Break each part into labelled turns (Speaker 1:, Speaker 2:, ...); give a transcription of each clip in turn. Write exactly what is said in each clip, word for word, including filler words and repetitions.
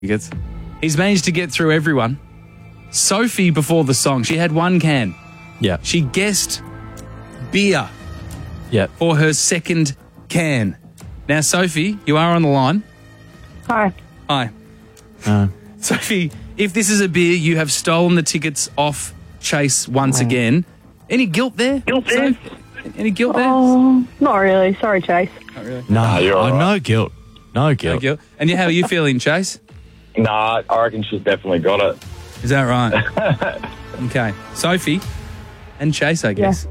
Speaker 1: tickets. He's managed to get through everyone. Sophie, before the song, she had one can.
Speaker 2: Yeah.
Speaker 1: She guessed beer
Speaker 2: Yeah.
Speaker 1: for her second can. Now, Sophie, you are on the line.
Speaker 3: Hi.
Speaker 1: Hi.
Speaker 2: Uh,
Speaker 1: Sophie, if this is a beer, you have stolen the tickets off Chase once again. Any guilt there?
Speaker 3: Guilt there?
Speaker 1: Soph? Any guilt there?
Speaker 3: Oh, not really. Sorry, Chase.
Speaker 1: Not really.
Speaker 2: no,
Speaker 4: you're
Speaker 2: oh,
Speaker 4: all right.
Speaker 2: no guilt. No guilt.
Speaker 1: No guilt. And you, how are you feeling, Chase?
Speaker 4: Nah, I reckon she's definitely got it.
Speaker 1: Is that right? Okay. Sophie and Chase, I guess.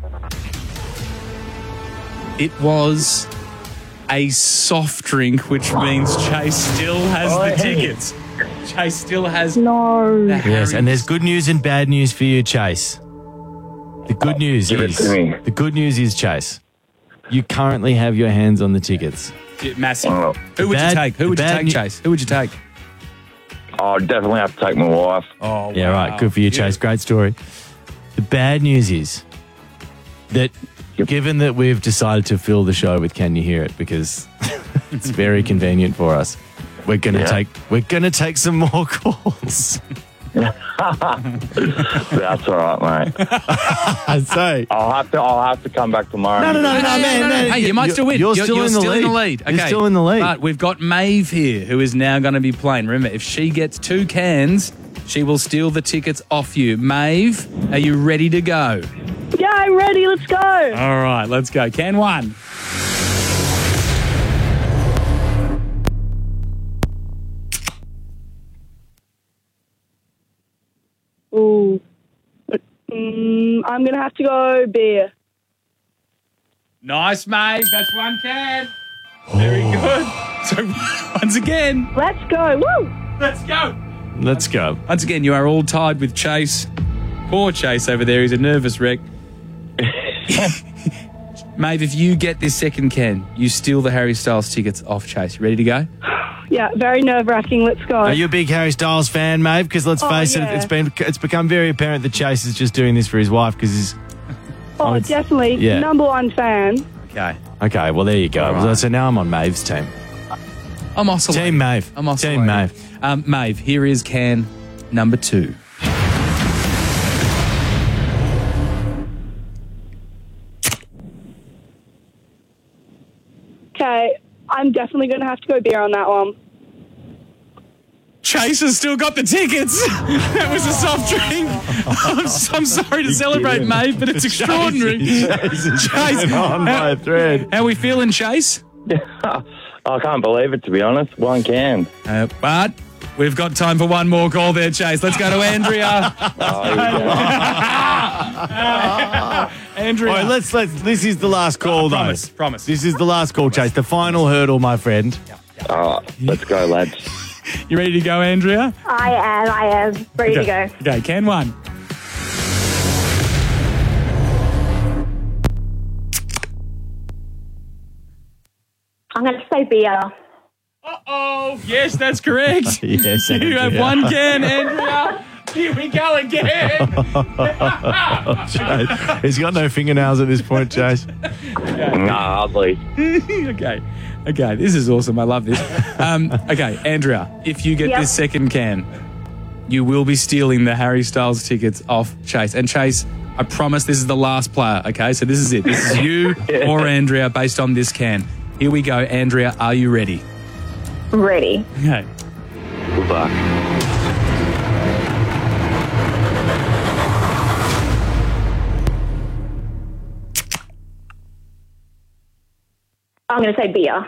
Speaker 1: It was a soft drink, which means Chase still has
Speaker 4: Oh,
Speaker 1: the
Speaker 4: hey.
Speaker 1: tickets. Chase still has
Speaker 3: No.
Speaker 1: the
Speaker 2: Yes,
Speaker 1: Harry's.
Speaker 2: and there's good news and bad news for you, Chase. The good news
Speaker 4: Give it
Speaker 2: is
Speaker 4: to me.
Speaker 2: the good news is, Chase, you currently have your hands on the tickets.
Speaker 1: Yeah, massive.
Speaker 4: Oh.
Speaker 1: Who would
Speaker 2: Bad-
Speaker 1: you take? Who would you
Speaker 2: bad
Speaker 1: take,
Speaker 2: ne-
Speaker 1: Chase? Who would you take?
Speaker 4: I'll definitely have to take my wife.
Speaker 1: Oh,
Speaker 2: Yeah, right. Good for you, Chase. Great story. The bad news is that given that we've decided to fill the show with Can You Hear It because it's very convenient for us, we're gonna
Speaker 4: Yeah.
Speaker 2: take we're gonna take some more calls.
Speaker 4: That's all right, mate.
Speaker 2: I say.
Speaker 4: I'll have to. I'll have to come back tomorrow.
Speaker 2: No, no, no,
Speaker 1: Hey,
Speaker 2: no,
Speaker 1: hey,
Speaker 2: man,
Speaker 1: no, no,
Speaker 2: man.
Speaker 1: Hey, you might
Speaker 2: You're-
Speaker 1: still win.
Speaker 2: You're still, in, the
Speaker 1: still
Speaker 2: lead.
Speaker 1: in the lead. Okay.
Speaker 2: You're still in the lead.
Speaker 1: But we've got Maeve here, who is now going to be playing. Remember, if she gets two cans, she will steal the tickets off you. Maeve, are you ready to go?
Speaker 3: Yeah, I'm ready. Let's go.
Speaker 1: All right, let's go. Can one.
Speaker 3: Ooh. Mm, I'm going to have to go beer.
Speaker 1: Nice, Maeve. That's one can. Very good. So, once again,
Speaker 3: Let's go. Woo!
Speaker 1: let's go.
Speaker 2: Let's go.
Speaker 1: Once again, you are all tied with Chase. Poor Chase over there. He's a nervous wreck. Maeve, if you get this second can, you steal the Harry Styles tickets off Chase. You ready to go?
Speaker 3: Yeah, very nerve-wracking. Let's go.
Speaker 2: Are you a big Harry Styles fan, Maeve? Because let's
Speaker 3: Oh,
Speaker 2: face
Speaker 3: yeah.
Speaker 2: it, it's been it's become very apparent that Chase is just doing this for his wife because he's
Speaker 3: oh,
Speaker 2: it's-
Speaker 3: definitely.
Speaker 2: yeah.
Speaker 3: Number one fan.
Speaker 1: Okay.
Speaker 2: okay. Well, there you go.
Speaker 1: All right.
Speaker 2: So now I'm on Maeve's team.
Speaker 1: I'm oscillating.
Speaker 2: Team Maeve.
Speaker 1: I'm oscillating.
Speaker 2: Team Maeve.
Speaker 1: Um, Maeve, here is can number two.
Speaker 3: Okay, I'm definitely going to have to go beer on that one.
Speaker 1: Chase has still got the tickets. That was a soft drink. I'm, so- I'm sorry to celebrate, Maeve, but it's extraordinary.
Speaker 2: Chase
Speaker 1: Chase,
Speaker 2: on by a thread.
Speaker 1: how we feeling, Chase?
Speaker 4: I can't believe it, to be honest. One can.
Speaker 1: Uh, but we've got time for one more call there, Chase. Let's go to Andrea.
Speaker 4: Oh, here we go.
Speaker 1: Andrea.
Speaker 2: All right, let's let's. This is the last call, though.
Speaker 1: promise, promise.
Speaker 2: This is the last call, Chase. The final hurdle, my friend.
Speaker 4: All right, let's go, lads.
Speaker 1: You ready to go, Andrea?
Speaker 5: I am, I am. Ready to go.
Speaker 1: Okay, can one.
Speaker 5: I'm going to say beer.
Speaker 1: Oh, yes, that's correct.
Speaker 2: Yes,
Speaker 1: You have
Speaker 2: Andrea.
Speaker 1: one can, Andrea. Here we go again.
Speaker 2: Chase. He's got no fingernails at this point, Chase.
Speaker 4: Nah, hardly.
Speaker 1: Okay. Okay, this is awesome. I love this. Um, okay, Andrea, if you get
Speaker 5: Yep.
Speaker 1: this second can, you will be stealing the Harry Styles tickets off Chase. And Chase, I promise this is the last player, okay? So this is it. This is you or Andrea based on this can. Here we go. Andrea, are you ready?
Speaker 5: Ready.
Speaker 1: Okay.
Speaker 4: Good luck.
Speaker 5: I'm going to say beer.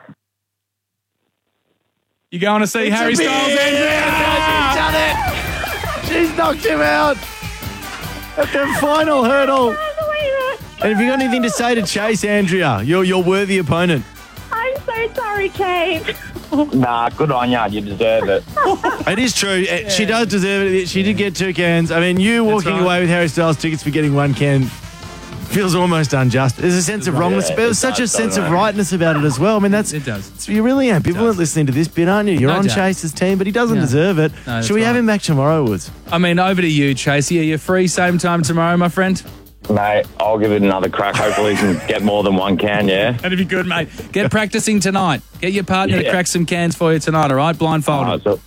Speaker 1: You going to see Harry Styles, Andrea?
Speaker 2: Done it. She's knocked him out at the final hurdle. And if you got anything to say to Chase, Andrea, you're your worthy opponent.
Speaker 5: I'm so sorry, Kate.
Speaker 4: Nah, good on ya. You deserve it.
Speaker 2: It is true. Uh, She does deserve it. She did get two cans. I mean, you walking
Speaker 1: right.
Speaker 2: away with Harry Styles tickets for getting one can feels almost unjust. There's a sense of wrongness,
Speaker 4: Yeah,
Speaker 2: but
Speaker 4: it
Speaker 2: there's such a
Speaker 4: does,
Speaker 2: sense
Speaker 4: doesn't
Speaker 2: of
Speaker 4: it?
Speaker 2: rightness about it as well. I mean, that's
Speaker 1: It does.
Speaker 2: it's- you're really ambivalent
Speaker 1: does.
Speaker 2: listening to this bit, aren't you? You're
Speaker 1: No
Speaker 2: on
Speaker 1: doubt.
Speaker 2: Chase's team, but he doesn't
Speaker 1: Yeah.
Speaker 2: deserve it.
Speaker 1: No, that's
Speaker 2: Should we have
Speaker 1: right.
Speaker 2: him back tomorrow, Woods?
Speaker 1: I mean, over to you, Chase. Are you free same time tomorrow, my friend?
Speaker 4: Mate, I'll give it another crack. Hopefully you can get more than one can, yeah?
Speaker 1: That'd be good, mate. Get practicing tonight. Get your partner to
Speaker 4: Yeah.
Speaker 1: crack some cans for you tonight, all right? Blindfolded.
Speaker 4: Alright, so